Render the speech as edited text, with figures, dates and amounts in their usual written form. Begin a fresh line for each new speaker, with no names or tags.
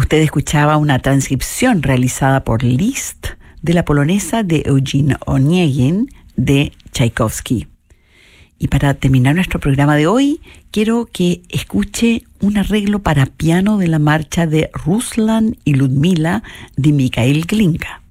Usted escuchaba una transcripción realizada por Liszt de la polonesa de Eugene Onegin de Tchaikovsky. Y para terminar nuestro programa de hoy, quiero que escuche un arreglo para piano de la marcha de Ruslan y Ludmila de Mikhail Glinka.